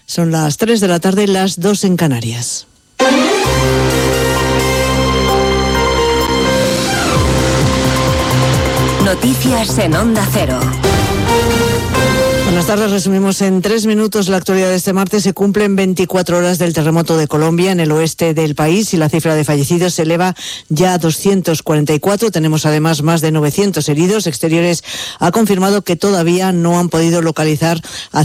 Son las 3 de la tarde, las 2 en Canarias. Noticias en Onda Cero. Buenas tardes, resumimos en 3 minutos la actualidad de este martes. Se cumplen 24 horas del terremoto de Colombia en el oeste del país y la cifra de fallecidos se eleva ya a 244. Tenemos además más de 900 heridos. Exteriores ha confirmado que todavía no han podido localizar a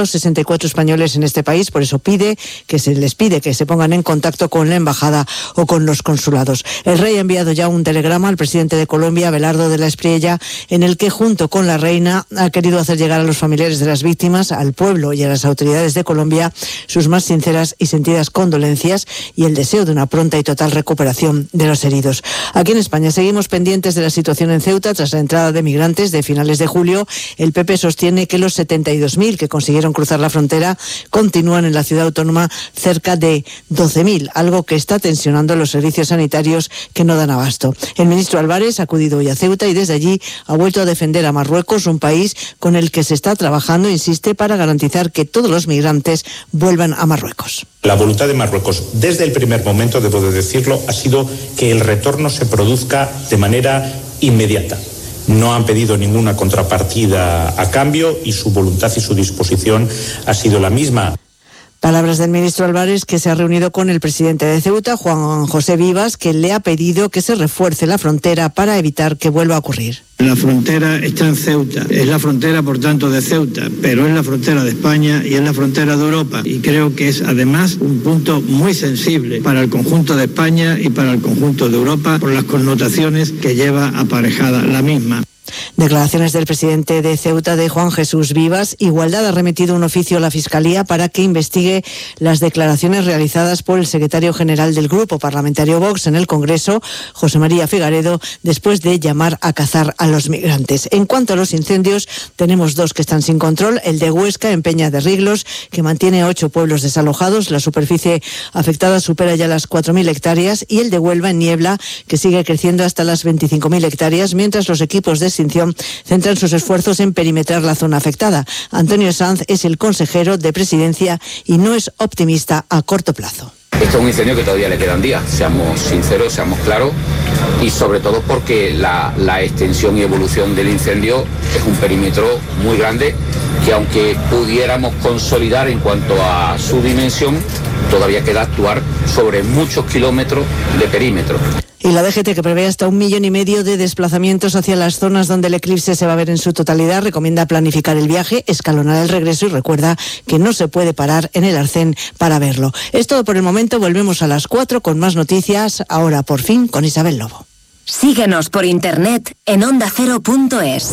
164 españoles en este país. Por eso les pide que se pongan en contacto con la embajada o con los consulados. El rey ha enviado ya un telegrama al presidente de Colombia, Abelardo de la Espriella, en el que junto con la reina ha querido hacer llegar a los familiares de las víctimas, al pueblo y a las autoridades de Colombia sus más sinceras y sentidas condolencias y el deseo de una pronta y total recuperación de los heridos. Aquí en España seguimos pendientes de la situación en Ceuta tras la entrada de migrantes de finales de julio. El PP sostiene que los 72.000 que consiguieron cruzar la frontera continúan en la ciudad autónoma cerca de 12.000, algo que está tensionando los servicios sanitarios que no dan abasto. El ministro Álvarez ha acudido hoy a Ceuta y desde allí ha vuelto a defender a Marruecos, un país con el que se está trabajando, insiste, para garantizar que todos los migrantes vuelvan a Marruecos. La voluntad de Marruecos, desde el primer momento, debo de decirlo, ha sido que el retorno se produzca de manera inmediata. No han pedido ninguna contrapartida a cambio y su voluntad y su disposición ha sido la misma. Palabras del ministro Álvarez, que se ha reunido con el presidente de Ceuta, Juan José Vivas, que le ha pedido que se refuerce la frontera para evitar que vuelva a ocurrir. La frontera está en Ceuta, es la frontera por tanto de Ceuta, pero es la frontera de España y es la frontera de Europa. Y creo que es además un punto muy sensible para el conjunto de España y para el conjunto de Europa por las connotaciones que lleva aparejada la misma. Declaraciones del presidente de Ceuta, de Juan Jesús Vivas. Igualdad ha remitido un oficio a la Fiscalía para que investigue las declaraciones realizadas por el secretario general del Grupo Parlamentario Vox en el Congreso, José María Figaredo, después de llamar a cazar a los migrantes. En cuanto a los incendios, tenemos 2 que están sin control. El de Huesca, en Peña de Riglos, que mantiene 8 pueblos desalojados. La superficie afectada supera ya las 4.000 hectáreas. Y el de Huelva, en Niebla, que sigue creciendo hasta las 25.000 hectáreas, mientras los equipos de extinción centran sus esfuerzos en perimetrar la zona afectada. Antonio Sanz es el consejero de Presidencia y no es optimista a corto plazo. Esto es un incendio que todavía le quedan días, seamos sinceros, seamos claros, y sobre todo porque la extensión y evolución del incendio es un perímetro muy grande que, aunque pudiéramos consolidar en cuanto a su dimensión, todavía queda actuar sobre muchos kilómetros de perímetro. Y la DGT, que prevé hasta 1,5 millones de desplazamientos hacia las zonas donde el eclipse se va a ver en su totalidad, recomienda planificar el viaje, escalonar el regreso y recuerda que no se puede parar en el Arcén para verlo. Es todo por el momento, volvemos a las 4 con más noticias, ahora por fin con Isabel Lobo. Síguenos por internet en ondacero.es.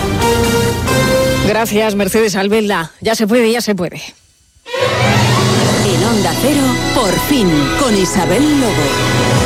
Gracias, Mercedes Albelda. Ya se puede, ya se puede. En Onda Cero, por fin, con Isabel Lobo.